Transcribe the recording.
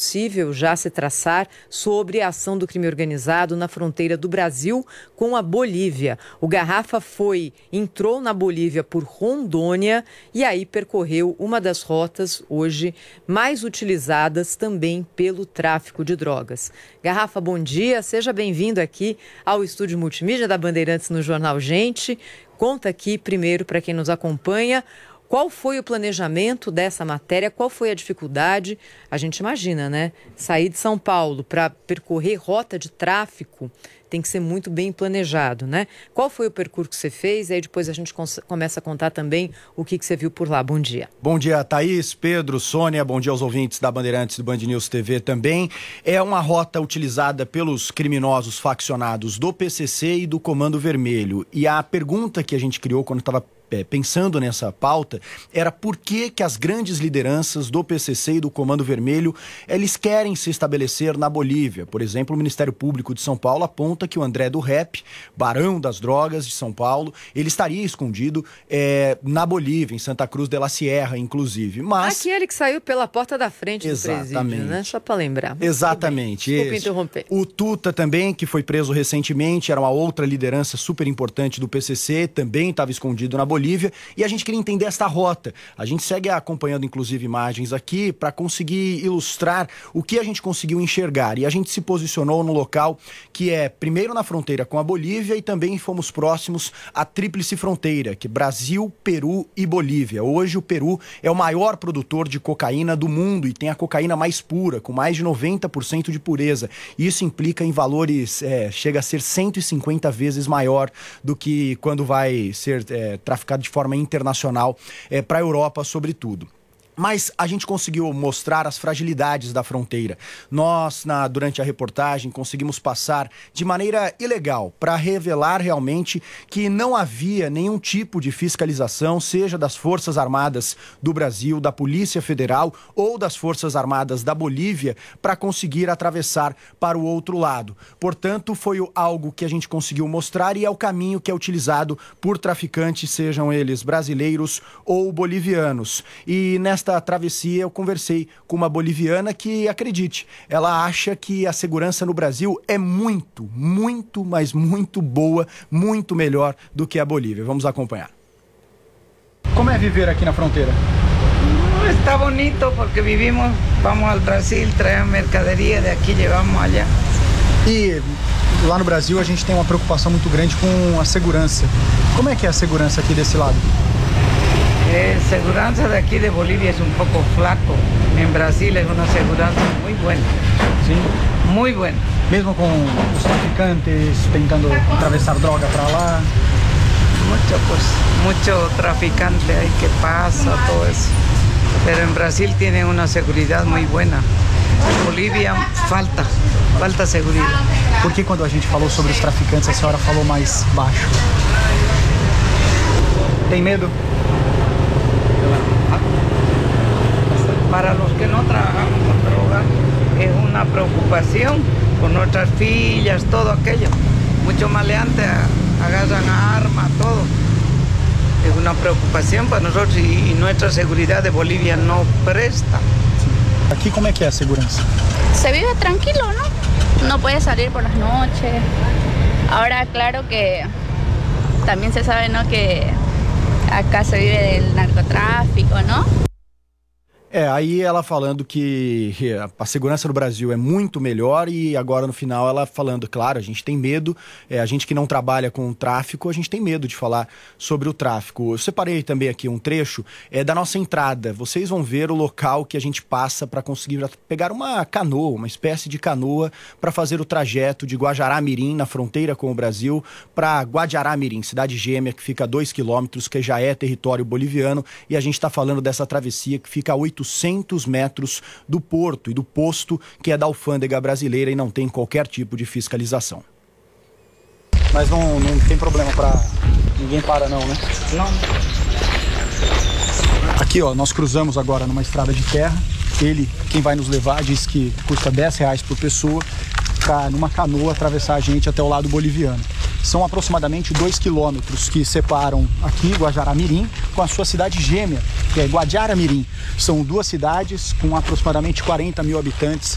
possível já se traçar sobre a ação do crime organizado na fronteira do Brasil com a Bolívia. O Garrafa entrou na Bolívia por Rondônia e aí percorreu uma das rotas hoje mais utilizadas também pelo tráfico de drogas. Garrafa, bom dia, seja bem-vindo aqui ao estúdio multimídia da Bandeirantes no Jornal Gente. Conta aqui primeiro para quem nos acompanha. Qual foi o planejamento dessa matéria? Qual foi a dificuldade? A gente imagina, né? Sair de São Paulo para percorrer rota de tráfico tem que ser muito bem planejado, né? Qual foi o percurso que você fez? E aí depois a gente começa a contar também o que você viu por lá. Bom dia. Bom dia, Thaís, Pedro, Sônia. Bom dia aos ouvintes da Bandeirantes e do Band News TV também. É uma rota utilizada pelos criminosos faccionados do PCC e do Comando Vermelho. E a pergunta que a gente criou quando estava pensando nessa pauta, era por que as grandes lideranças do PCC e do Comando Vermelho, eles querem se estabelecer na Bolívia. Por exemplo, o Ministério Público de São Paulo aponta que o André do Rep, barão das drogas de São Paulo, ele estaria escondido na Bolívia, em Santa Cruz de la Sierra, inclusive. Mas aquele que saiu pela porta da frente do presídio, né? Só para lembrar. Exatamente. Desculpa interromper. O Tuta também, que foi preso recentemente, era uma outra liderança super importante do PCC, também estava escondido na Bolívia, e a gente queria entender esta rota. A gente segue acompanhando, inclusive, imagens aqui para conseguir ilustrar o que a gente conseguiu enxergar. E a gente se posicionou no local que é primeiro na fronteira com a Bolívia e também fomos próximos à tríplice fronteira, que é Brasil, Peru e Bolívia. Hoje o Peru é o maior produtor de cocaína do mundo e tem a cocaína mais pura, com mais de 90% de pureza. Isso implica em valores, chega a ser 150 vezes maior do que quando vai ser traficado de forma internacional para a Europa, sobretudo. Mas a gente conseguiu mostrar as fragilidades da fronteira. Nós, durante a reportagem, conseguimos passar de maneira ilegal para revelar realmente que não havia nenhum tipo de fiscalização, seja das Forças Armadas do Brasil, da Polícia Federal ou das Forças Armadas da Bolívia para conseguir atravessar para o outro lado. Portanto, foi algo que a gente conseguiu mostrar e é o caminho que é utilizado por traficantes, sejam eles brasileiros ou bolivianos. E nesta travessia eu conversei com uma boliviana que, acredite, ela acha que a segurança no Brasil é muito, muito, mas muito boa, muito melhor do que a Bolívia. Vamos acompanhar. Como é viver aqui na fronteira? Está bonito porque vivimos, vamos ao Brasil, traemos mercaderia, daqui levamos allá. E lá no Brasil a gente tem uma preocupação muito grande com a segurança. Como é que é a segurança aqui desse lado? Segurança daqui de Bolívia é um pouco flaco. Em Brasil é uma segurança muito boa. Sim? Muito boa. Mesmo com os traficantes tentando atravessar droga para lá? Muito traficante aí que passa, todo isso. Mas em Brasil tem uma segurança muito boa. Em Bolívia falta segurança. Por que quando a gente falou sobre os traficantes a senhora falou mais baixo? Tem medo? Para los que no trabajamos con droga es una preocupación con nuestras fillas, todo aquello. Muchos maleantes agarran armas, todo. Es una preocupación para nosotros y nuestra seguridad de Bolivia no presta. Aqui como é que é a segurança? Se vive tranquilo, ¿no? No puede salir por las noches. Ahora, claro que también se sabe, ¿no?, que acá se vive del narcotráfico, ¿no? Aí ela falando que a segurança no Brasil é muito melhor e agora no final ela falando, claro, a gente tem medo, a gente que não trabalha com o tráfico, a gente tem medo de falar sobre o tráfico. Eu separei também aqui um trecho da nossa entrada. Vocês vão ver o local que a gente passa para conseguir pegar uma canoa, uma espécie de canoa para fazer o trajeto de Guajará-Mirim, na fronteira com o Brasil, para Guajará-Mirim, cidade gêmea que fica a 2 quilômetros, que já é território boliviano, e a gente está falando dessa travessia que fica a 800 metros do porto e do posto que é da alfândega brasileira e não tem qualquer tipo de fiscalização. Mas não tem problema para ninguém para não, né? Não. Aqui, ó, nós cruzamos agora numa estrada de terra. Quem vai nos levar, diz que custa R$10 por pessoa para numa canoa atravessar a gente até o lado boliviano. São aproximadamente 2 quilômetros que separam aqui Guajará-Mirim com a sua cidade gêmea, que é Guajará-Mirim. São duas cidades com aproximadamente 40 mil habitantes